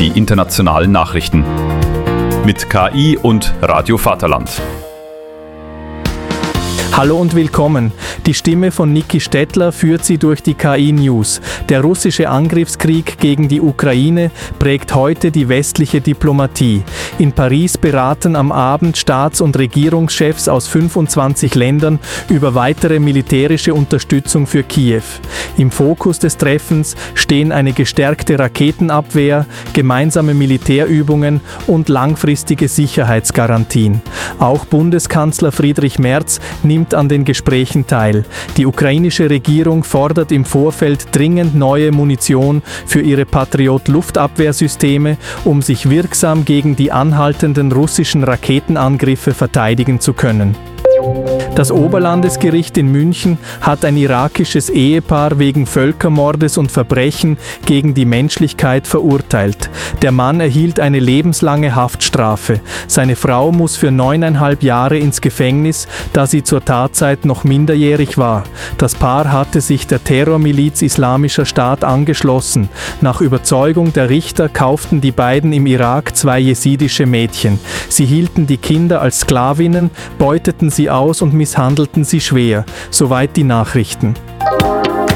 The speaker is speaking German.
die internationalen Nachrichten. Mit KI und Radio Vaterland. Hallo und willkommen. Die Stimme von Niki Stettler führt Sie durch die KI-News. Der russische Angriffskrieg gegen die Ukraine prägt heute die westliche Diplomatie. In Paris beraten am Abend Staats- und Regierungschefs aus 25 Ländern über weitere militärische Unterstützung für Kiew. Im Fokus des Treffens stehen eine gestärkte Raketenabwehr, gemeinsame Militärübungen und langfristige Sicherheitsgarantien. Auch Bundeskanzler Friedrich Merz nimmt an den Gesprächen teil. Die ukrainische Regierung fordert im Vorfeld dringend neue Munition für ihre Patriot-Luftabwehrsysteme, um sich wirksam gegen die anhaltenden russischen Raketenangriffe verteidigen zu können. Das Oberlandesgericht in München hat ein irakisches Ehepaar wegen Völkermordes und Verbrechen gegen die Menschlichkeit verurteilt. Der Mann erhielt eine lebenslange Haftstrafe. Seine Frau muss für 9,5 Jahre ins Gefängnis, da sie zur Tatzeit noch minderjährig war. Das Paar hatte sich der Terrormiliz Islamischer Staat angeschlossen. Nach Überzeugung der Richter kauften die beiden im Irak 2 jesidische Mädchen. Sie hielten die Kinder als Sklavinnen, beuteten sie aus und misshandelten sie schwer. Soweit die Nachrichten.